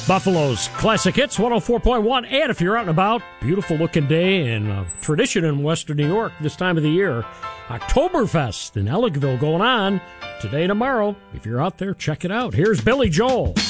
Buffalo's Classic Hits 104.1. And if you're out and about, beautiful looking day and tradition in Western New York this time of the year. Oktoberfest in Ellicville going on today and tomorrow. If you're out there, check it out. Here's Billy Joel.